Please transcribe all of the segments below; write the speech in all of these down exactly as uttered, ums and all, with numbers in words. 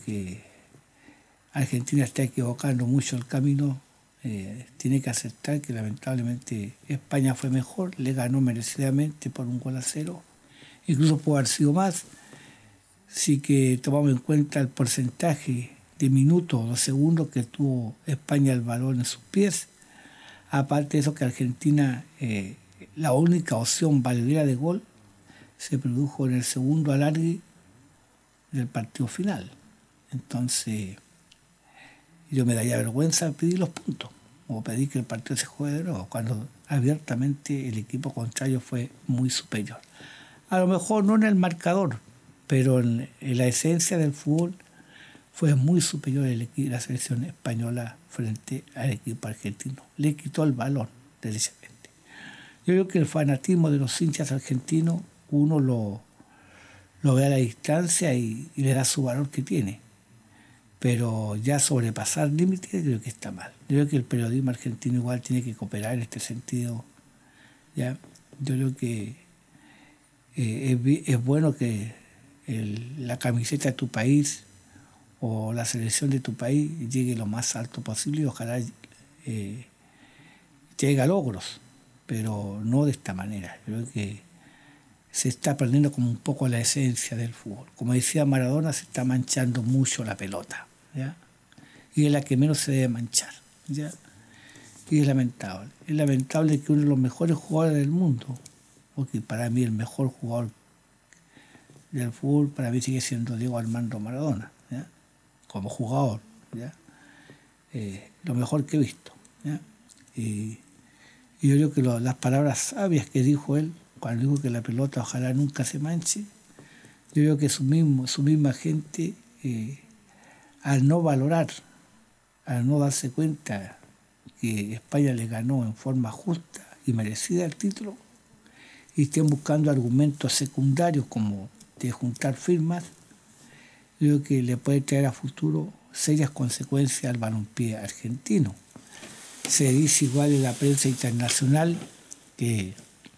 que Argentina está equivocando mucho el camino. Eh, tiene que aceptar que lamentablemente España fue mejor, le ganó merecidamente por un gol a cero, incluso pudo haber sido más, si que tomamos en cuenta el porcentaje de minutos o segundos que tuvo España el balón en sus pies. Aparte de eso, que Argentina, eh, la única opción valedera de gol se produjo en el segundo alargue del partido final. Entonces, yo me daría vergüenza pedir los puntos o pedir que el partido se juegue de nuevo, cuando abiertamente el equipo contrario fue muy superior. A lo mejor no en el marcador, pero en, en la esencia del fútbol fue muy superior el, la selección española frente al equipo argentino. Le quitó el balón, derechamente. Yo creo que el fanatismo de los hinchas argentinos, uno lo, lo ve a la distancia y, y le da su valor que tiene. Pero ya sobrepasar límites creo que está mal. Yo creo que el periodismo argentino igual tiene que cooperar en este sentido. ¿Ya? Yo creo que eh, es, es bueno que el, la camiseta de tu país o la selección de tu país llegue lo más alto posible y ojalá eh, llegue a logros, pero no de esta manera. Yo creo que se está perdiendo como un poco la esencia del fútbol. Como decía Maradona, se está manchando mucho la pelota, ¿ya? Y es la que menos se debe manchar, ¿ya? Y es lamentable. Es lamentable que uno de los mejores jugadores del mundo, porque para mí el mejor jugador del fútbol, para mí sigue siendo Diego Armando Maradona, ¿ya? Como jugador, ¿ya? Eh, lo mejor que he visto, ¿ya? Y, y yo creo que lo, las palabras sabias que dijo él, cuando dijo que la pelota ojalá nunca se manche, yo creo que su, mismo, su misma gente, eh, al no valorar, al no darse cuenta que España le ganó en forma justa y merecida el título, y estén buscando argumentos secundarios como de juntar firmas, yo creo que le puede traer a futuro serias consecuencias al balompié argentino. Se dice igual en la prensa internacional que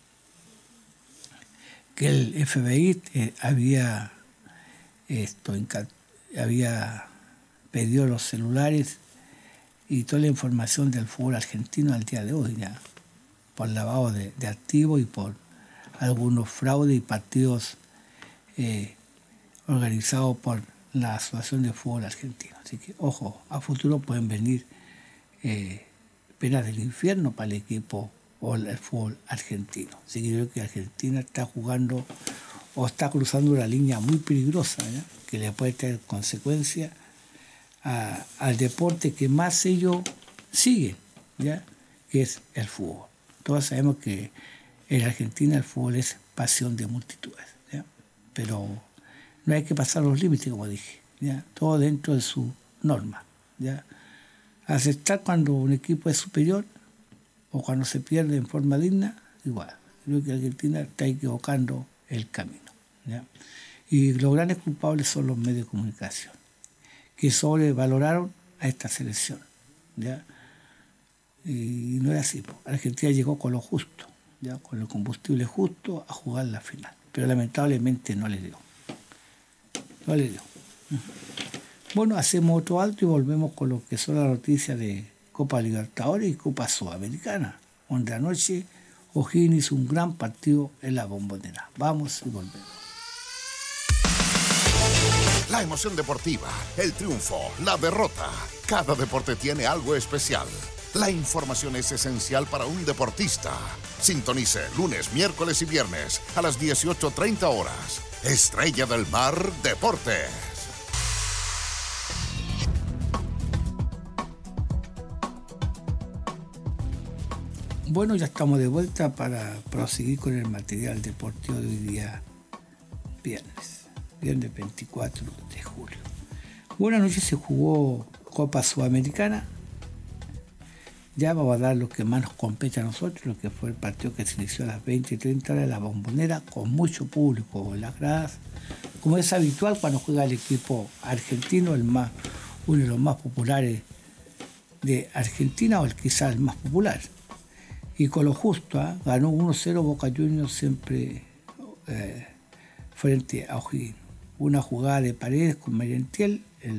que el F B I eh, había, esto, había pedido los celulares y toda la información del fútbol argentino al día de hoy, ya, por lavado de, de activos y por algunos fraudes y partidos eh, organizados por la Asociación de Fútbol Argentino. Así que, ojo, a futuro pueden venir eh, penas del infierno para el equipo o el fútbol argentino. Así que yo creo que Argentina está jugando o está cruzando una línea muy peligrosa, ¿ya? Que le puede traer consecuencias a, al deporte que más ellos siguen, ¿ya? Que es el fútbol. Todos sabemos que en Argentina el fútbol es pasión de multitudes, ¿ya? Pero no hay que pasar los límites, como dije, ¿ya? Todo dentro de su norma, ¿ya? Aceptar cuando un equipo es superior o cuando se pierde en forma digna, igual. Creo que Argentina está equivocando el camino, ¿ya? Y los grandes culpables son los medios de comunicación, que sobrevaloraron a esta selección, ¿ya? Y no es así. Argentina llegó con lo justo, ¿ya? Con el combustible justo a jugar la final, pero lamentablemente no le dio. No le dio. Bueno, hacemos otro alto y volvemos con lo que son las noticias de Copa Libertadores y Copa Sudamericana, donde anoche O'Higgins hizo un gran partido en la Bombonera. Vamos y volvemos. La emoción deportiva, el triunfo, la derrota. Cada deporte tiene algo especial. La información es esencial para un deportista. Sintonice lunes, miércoles y viernes a las dieciocho treinta horas. Estrella del Mar Deportes. Bueno, ya estamos de vuelta para proseguir con el material deportivo de hoy día, viernes, viernes veinticuatro de julio. Bueno, anoche se jugó Copa Sudamericana. Ya vamos a dar lo que más nos compete a nosotros, lo que fue el partido que se inició a las veinte y treinta horas de la Bombonera, con mucho público en las gradas, como es habitual cuando juega el equipo argentino, el más, uno de los más populares de Argentina, o el quizás el más popular. Y con lo justo, ¿eh? Ganó uno cero Boca Juniors siempre eh, frente a O'Higgins. Una jugada de Paredes con Merentiel, el